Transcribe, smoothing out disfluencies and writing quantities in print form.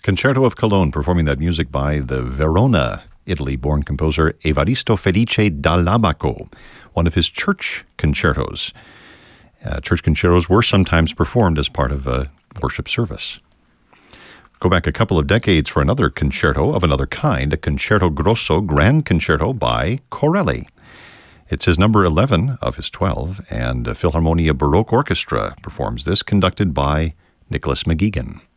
Concerto of Cologne, performing that music by the Verona, Italy-born composer Evaristo Felice Dall'Abaco, one of his church concertos. Church concertos were sometimes performed as part of a worship service. Go back a couple of decades for another concerto of another kind, a Concerto Grosso Grand Concerto by Corelli. It's his number 11 of his 12, and Philharmonia Baroque Orchestra performs this, conducted by Nicholas McGeegan.